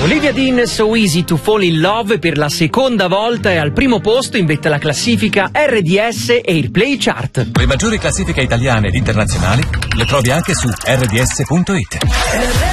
Olivia Dean, So Easy to Fall in Love, per la seconda volta è al primo posto in vetta alla classifica RDS Airplay Chart. Le maggiori classifiche italiane ed internazionali le trovi anche su rds.it.